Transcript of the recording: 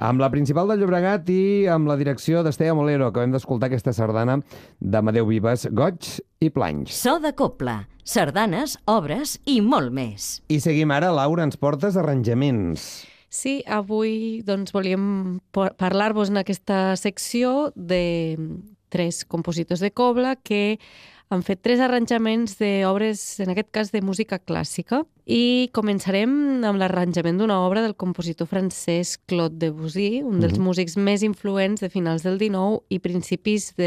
Amb la principal de Llobregat i amb la direcció d'Estella Molero. Acabem d'escoltar aquesta sardana d'Amadeu Vives, Goig i Planys. So de Cobla, sardanes, obres i molt més. I seguim ara, Laura, ens portes arranjaments. Sí, avui volíem parlar-vos en aquesta secció de 3 compositors de cobla que han fet 3 arranjaments d'obres, en aquest cas de música clàssica. I començarem amb l'arranjament d'una obra del compositor francès Claude Debussy, un dels músics més influents de finals del XIX i principis